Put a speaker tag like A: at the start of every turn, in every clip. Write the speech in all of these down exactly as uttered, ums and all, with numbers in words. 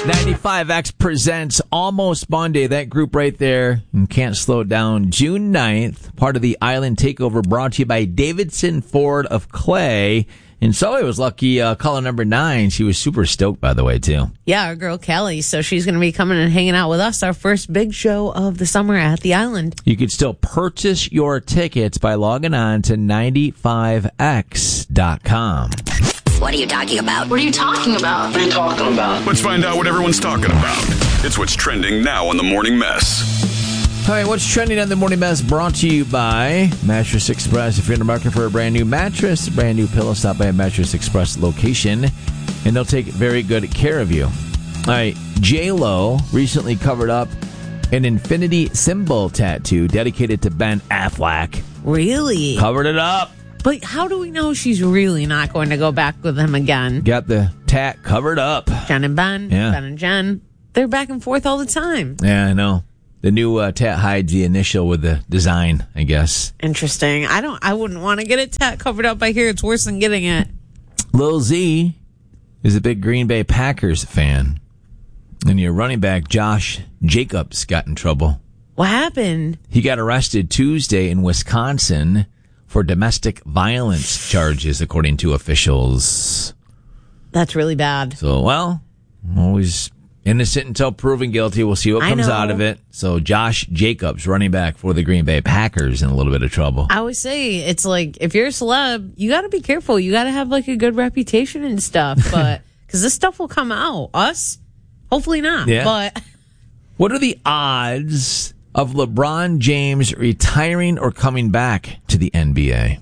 A: ninety-five X presents Almost Monday. That group right there, and Can't Slow It Down. June ninth, part of the Island Takeover, brought to you by Davidson Ford of Clay. And Sully was lucky, uh, caller number nine. She was super stoked, by the way, too.
B: Yeah, our girl Kelly. So she's going to be coming and hanging out with us, our first big show of the summer at the Island.
A: You can still purchase your tickets by logging on to ninety-five x dot com.
C: What are you talking about?
D: What are you talking about?
E: What are you talking about?
F: Let's find out what everyone's talking about. It's what's trending now on The Morning Mess.
A: All right, what's trending on The Morning Mess brought to you by Mattress Express. If you're in the market for a brand new mattress, a brand new pillow, stop by a Mattress Express location, and they'll take very good care of you. All right, J-Lo recently covered up an infinity symbol tattoo dedicated to Ben Affleck.
B: Really?
A: Covered it up.
B: But how do we know she's really not going to go back with him again?
A: Got the tat covered up.
B: Jen and Ben,
A: Yeah.
B: Ben and Jen, they're back and forth all the time.
A: Yeah, I know. The new uh, tat hides the initial with the design, I guess.
B: Interesting. I don't. I wouldn't want to get a tat covered up. I hear it's worse than getting it.
A: Lil Z is a big Green Bay Packers fan. And your running back, Josh Jacobs, got in trouble.
B: What happened?
A: He got arrested Tuesday in Wisconsin for domestic violence charges, according to officials.
B: That's really bad.
A: So, well, always innocent until proven guilty. We'll see what
B: I
A: comes
B: know.
A: out of it. So, Josh Jacobs, running back for the Green Bay Packers, in a little bit of trouble.
B: I always say it's like if you're a celeb, you got to be careful. You got to have like a good reputation and stuff. But because this stuff will come out, us, hopefully not.
A: Yeah.
B: But
A: What are the odds of LeBron James retiring or coming back to the N B A?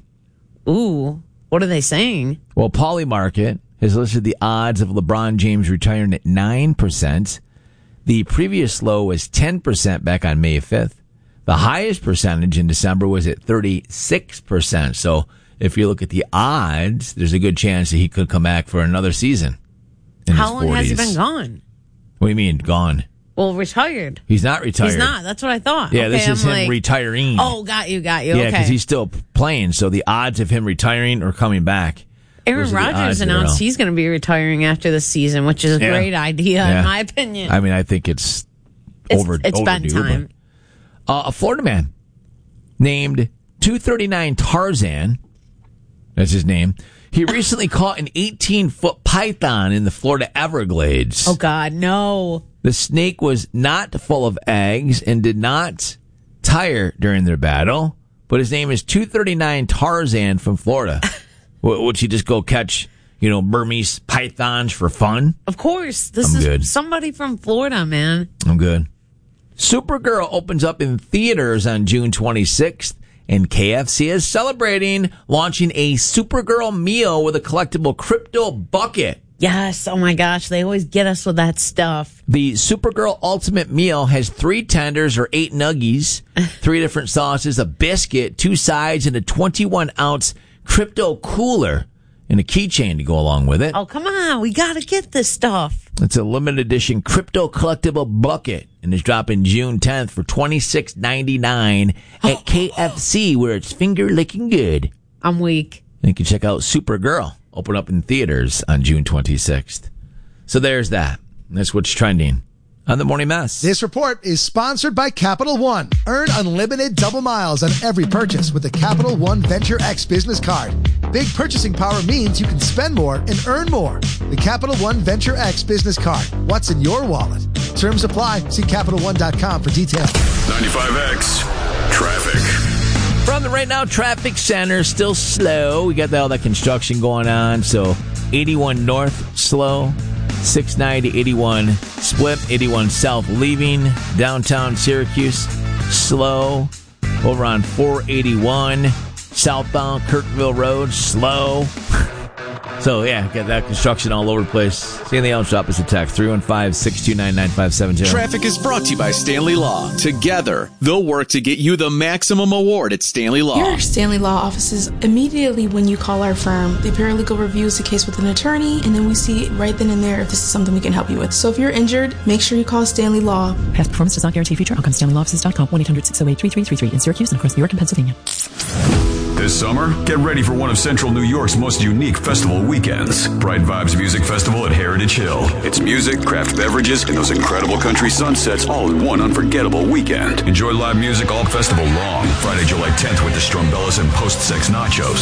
B: ooh, what are they saying?
A: Well, Polymarket has listed the odds of LeBron James retiring at nine percent. The previous low was ten percent back on May fifth. The highest percentage in December was at thirty-six percent. So if you look at the odds, there's a good chance that he could come back for another season. in
B: How
A: his
B: long
A: forties.
B: has he been gone?
A: What do you mean, gone?
B: Well, retired.
A: He's not retired.
B: He's not. That's what I thought.
A: Yeah,
B: okay,
A: this is
B: I'm
A: him
B: like,
A: retiring.
B: Oh, got you, got you.
A: Yeah,
B: okay.
A: because he's still playing. So the odds of him retiring or coming back.
B: Aaron
A: those are the
B: Rodgers
A: odds that are
B: announced
A: out.
B: he's going to be retiring after the season, which is a
A: Yeah.
B: great idea,
A: Yeah.
B: in my opinion.
A: I mean, I think it's,
B: It's-
A: over.
B: it's been
A: overdue,
B: time.
A: but, uh, a Florida man named two thirty-nine Tarzan, that's his name. He recently caught an eighteen-foot python in the Florida Everglades.
B: Oh, God, no.
A: The snake was not full of eggs and did not tire during their battle, but his name is two thirty-nine Tarzan from Florida. W- Would he just go catch, you know, Burmese pythons for fun?
B: Of course. This
A: I'm
B: is
A: good.
B: somebody from Florida, man.
A: I'm good. Supergirl opens up in theaters on June twenty-sixth, and K F C is celebrating, launching a Supergirl meal with a collectible crypto bucket.
B: Yes. Oh, my gosh. They always get us with that stuff.
A: The Supergirl Ultimate Meal has three tenders or eight nuggies, three different sauces, a biscuit, two sides, and a twenty-one ounce crypto cooler and a keychain to go along with it.
B: Oh, come on. We got to get this stuff.
A: It's a limited edition crypto collectible bucket and is dropping June tenth for twenty-six ninety-nine at K F C, where it's finger licking good.
B: I'm weak.
A: And you can check out Supergirl, open up in theaters on June twenty-sixth. So there's that. That's what's trending on The Morning Mess.
G: This report is sponsored by Capital One. Earn unlimited double miles on every purchase with the Capital One Venture X business card. Big purchasing power means you can spend more and earn more. The Capital One Venture X business card. What's in your wallet? Terms apply. See Capital One dot com for details.
F: ninety-five X Traffic.
A: From the Right Now Traffic Center, still slow. We got all that construction going on. So eighty-one North, slow. six ninety, eighty-one split, eighty-one South leaving downtown Syracuse, slow. Over on four eighty-one, southbound Kirkville Road, slow. So, yeah, got that construction all over the place. See anything else, drop us a text, three one five, six two nine, nine five seven zero.
H: Traffic is brought to you by Stanley Law. Together, they'll work to get you the maximum award at Stanley Law.
I: Here are Stanley Law offices. Immediately when you call our firm, the paralegal reviews the case with an attorney, and then we see right then and there if this is something we can help you with. So if you're injured, make sure you call Stanley Law.
J: Past performance does not guarantee future outcomes. Stanley Law Offices dot com, one eight hundred, six oh eight, three three three three in Syracuse and across New York and Pennsylvania.
F: This summer, get ready for one of Central New York's most unique festival weekends. Bright Vibes Music Festival at Heritage Hill. It's music, craft beverages, and those incredible country sunsets all in one unforgettable weekend. Enjoy live music all festival long. Friday, July tenth with the Strumbellas and Post-Sex Nachos.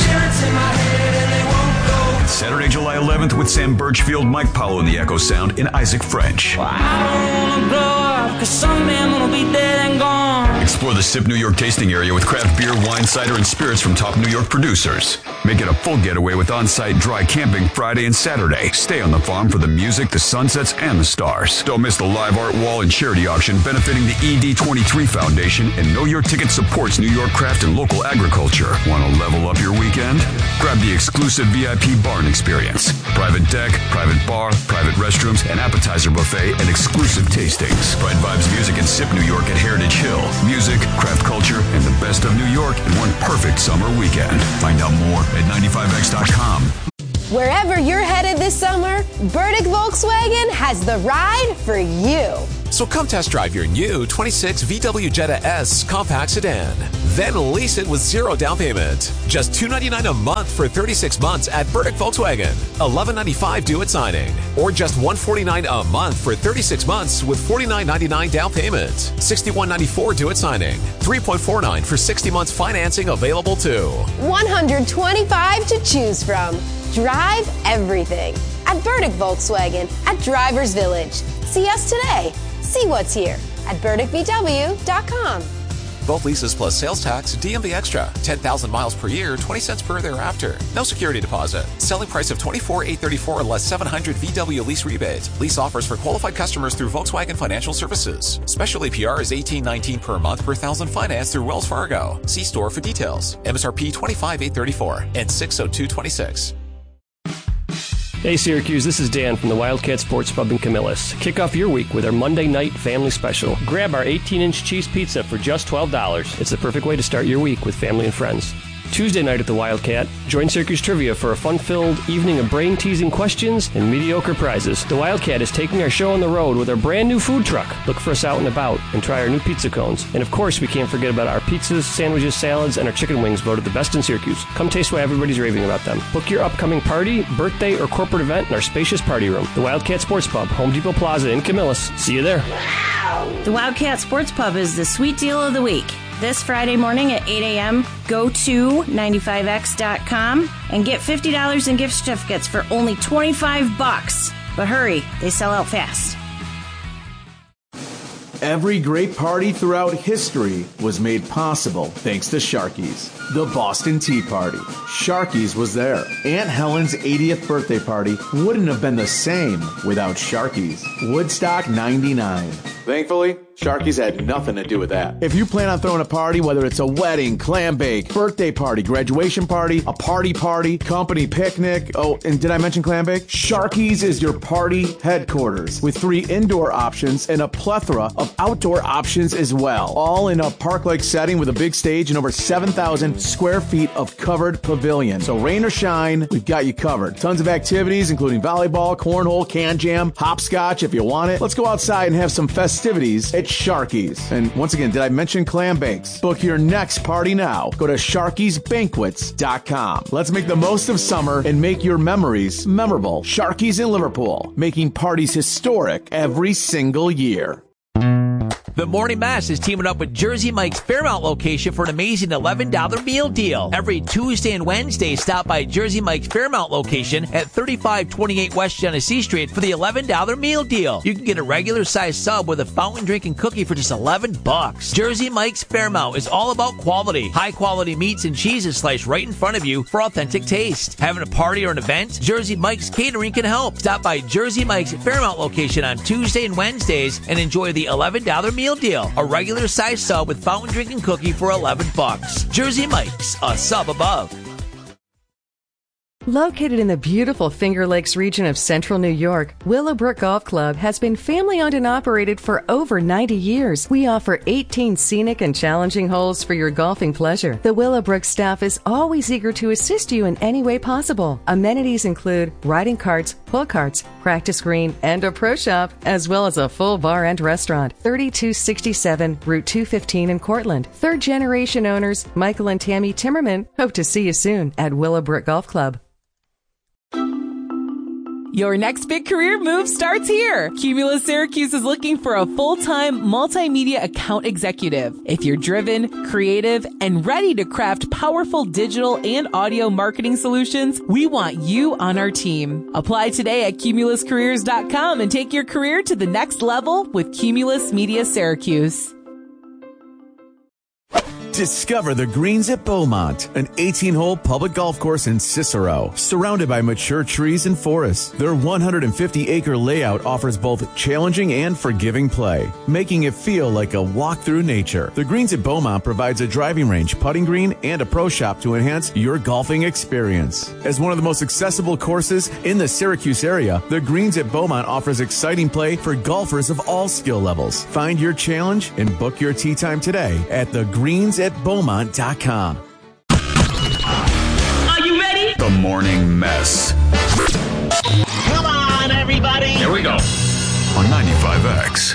F: And Saturday, July eleventh with Sam Birchfield, Mike Powell and the Echo Sound, and Isaac French.
D: Well, I don't wanna grow up, cause someday I'm gonna be dead and gone.
F: Explore the Sip New York tasting area with craft beer, wine, cider, and spirits from top New York producers. Make it a full getaway with on-site dry camping Friday and Saturday. Stay on the farm for the music, the sunsets, and the stars. Don't miss the live art wall and charity auction benefiting the E D twenty-three Foundation, and Know Your Ticket supports New York craft and local agriculture. Want to level up your weekend? Grab the exclusive V I P barn experience. Private deck, private bar, private restrooms, an appetizer buffet, and exclusive tastings. Bright Vibes Music and Sip New York at Heritage Hill. Music, craft culture, and the best of New York in one perfect summer weekend. Find out more at ninety-five X dot com.
E: Wherever you're headed this summer, Burdick Volkswagen has the ride for you.
J: So come test drive your new twenty-six V W Jetta S compact sedan. Then lease it with zero down payment. Just two hundred ninety-nine dollars a month for thirty-six months at Burdick Volkswagen. eleven ninety-five due at signing. Or just one hundred forty-nine dollars a month for thirty-six months with forty-nine ninety-nine down payment. sixty-one ninety-four due at signing. three point four nine for sixty months financing available too.
E: one hundred twenty-five to choose from. Drive everything at Burdick Volkswagen at Drivers Village. See us today. See what's here at burdick v w dot com.
J: Both leases plus sales tax, D M V extra. ten thousand miles per year, twenty cents per thereafter. No security deposit. Selling price of twenty-four thousand eight hundred thirty-four dollars less seven hundred V W lease rebate. Lease offers for qualified customers through Volkswagen Financial Services. Special A P R is eighteen nineteen per month per thousand finance through Wells Fargo. See store for details. M S R P twenty-five thousand eight hundred thirty-four and six oh two twenty-six.
K: Hey Syracuse, this is Dan from the Wildcat Sports Pub in Camillus. Kick off your week with our Monday night family special. Grab our eighteen inch cheese pizza for just twelve dollars. It's the perfect way to start your week with family and friends. Tuesday night at the Wildcat, join Syracuse Trivia for a fun-filled evening of brain-teasing questions and mediocre prizes. The Wildcat is taking our show on the road with our brand new food truck. Look for us out and about and try our new pizza cones. And of course, we can't forget about our pizzas, sandwiches, salads, and our chicken wings voted the best in Syracuse. Come taste why everybody's raving about them. Book your upcoming party, birthday, or corporate event in our spacious party room. The Wildcat Sports Pub, Home Depot Plaza in Camillus. See you there.
L: The Wildcat Sports Pub is the sweet deal of the week. This Friday morning at eight a.m., go to ninety-five X dot com and get fifty dollars in gift certificates for only twenty-five bucks. But hurry, they sell out fast.
M: Every great party throughout history was made possible thanks to Sharky's. The Boston Tea Party. Sharky's was there. Aunt Helen's eightieth birthday party wouldn't have been the same without Sharky's. Woodstock ninety-nine. Thankfully, Sharky's had nothing to do with that. If you plan on throwing a party, whether it's a wedding, clam bake, birthday party, graduation party, a party party, company picnic, oh, and did I mention clam bake? Sharky's is your party headquarters with three indoor options and a plethora of outdoor options as well. All in a park-like setting with a big stage and over seven thousand square feet of covered pavilion. So rain or shine, we've got you covered. Tons of activities, including volleyball, cornhole, can jam, hopscotch if you want it. Let's go outside and have some festivities at Sharky's. And once again, did I mention clam bakes? Book your next party now. Go to sharkys banquets dot com. Let's make the most of summer and make your memories memorable. Sharky's in Liverpool, making parties historic every single year.
A: The Morning Mass is teaming up with Jersey Mike's Fairmount location for an amazing eleven dollars meal deal. Every Tuesday and Wednesday, stop by Jersey Mike's Fairmount location at thirty-five twenty-eight West Genesee Street for the eleven dollars meal deal. You can get a regular size sub with a fountain drink and cookie for just eleven bucks. Jersey Mike's Fairmount is all about quality. High quality meats and cheeses sliced right in front of you for authentic taste. Having a party or an event? Jersey Mike's Catering can help. Stop by Jersey Mike's Fairmount location on Tuesday and Wednesdays and enjoy the eleven dollars meal Meal deal. A regular size sub with fountain drink and cookie for eleven bucks. Jersey Mike's, a sub above.
N: Located in the beautiful Finger Lakes region of central New York, Willowbrook Golf Club has been family-owned and operated for over ninety years. We offer eighteen scenic and challenging holes for your golfing pleasure. The Willowbrook staff is always eager to assist you in any way possible. Amenities include riding carts, pull carts, practice green, and a pro shop, as well as a full bar and restaurant. thirty-two sixty-seven Route two fifteen in Cortland. Third-generation owners Michael and Tammy Timmerman hope to see you soon at Willowbrook Golf Club.
O: Your next big career move starts here. Cumulus Syracuse is looking for a full-time multimedia account executive. If you're driven, creative, and ready to craft powerful digital and audio marketing solutions, we want you on our team. Apply today at cumulus careers dot com and take your career to the next level with Cumulus Media Syracuse.
P: Discover the Greens at Beaumont, an eighteen-hole public golf course in Cicero, surrounded by mature trees and forests. Their one hundred fifty acre layout offers both challenging and forgiving play, making it feel like a walk through nature. The Greens at Beaumont provides a driving range, putting green, and a pro shop to enhance your golfing experience. As one of the most accessible courses in the Syracuse area, the Greens at Beaumont offers exciting play for golfers of all skill levels. Find your challenge and book your tee time today at the greens at beaumont dot com.
D: Are you ready?
F: The Morning Mess.
D: Come on, everybody.
F: Here we go. On ninety-five X.